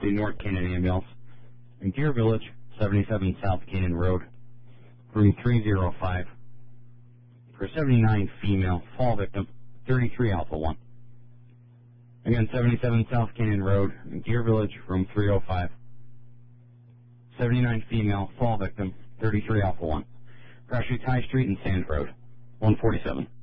the North Canaan Ambulance in Deer Village, 77 South Canaan Road, room 305, for 79 female, fall victim, 33 Alpha 1. Again, 77 South Canaan Road, in Deer Village, room 305, 79 female, fall victim, 33 Alpha 1. Grassroots High Street and Sand Road, 147.